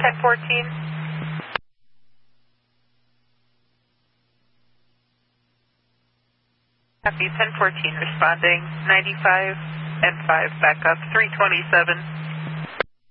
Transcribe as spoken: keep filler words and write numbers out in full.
ten fourteen. Copy, ten fourteen responding, ninety-five and five, backup, three twenty-seven.